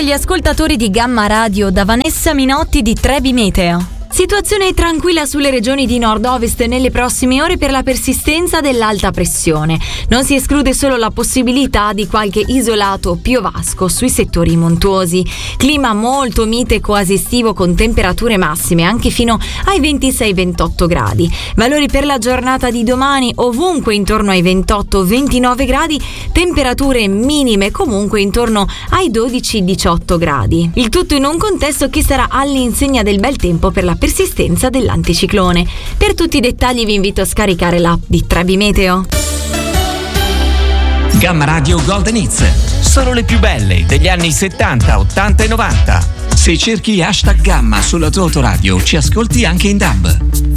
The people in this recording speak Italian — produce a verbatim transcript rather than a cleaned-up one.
agli ascoltatori di Gamma Radio da Vanessa Minotti di Trebi Meteo. Situazione tranquilla sulle regioni di nord-ovest nelle prossime ore per la persistenza dell'alta pressione. Non si esclude solo la possibilità di qualche isolato piovasco sui settori montuosi. Clima molto mite e quasi estivo con temperature massime anche fino ai ventisei ventotto gradi. Valori per la giornata di domani ovunque intorno ai ventotto ventinove gradi, temperature minime comunque intorno ai dodici diciotto gradi. Il tutto in un contesto che sarà all'insegna del bel tempo per la persistenza dell'anticiclone. Per tutti i dettagli vi invito a scaricare l'app di Trebi Meteo. Gamma Radio Golden Hits, solo le più belle degli anni settanta, ottanta e novanta. Se cerchi hashtag Gamma sulla tua autoradio ci ascolti anche in D A B.